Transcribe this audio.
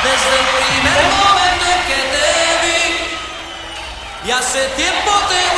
desde el primer momento en que te vi. Y hace tiempo te